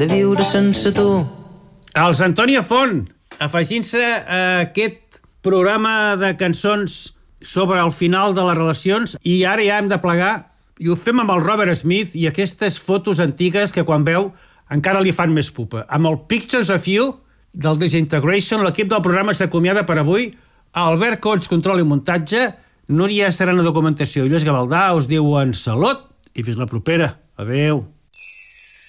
de viure sense tu. Els Antònia Font, afegint-se a aquest programa de cançons sobre el final de les relacions, i ara ja hem de plegar, i ho fem amb el Robert Smith i aquestes fotos antigues que quan veu encara li fan més pupa. Amb el Pictures of You del Disintegration, l'equip del programa s'acomiada per avui. Albert Cons, control i muntatge, Núria Serrano, documentació, i Lluís Gavaldà us diuen salut i fins la propera. Adéu.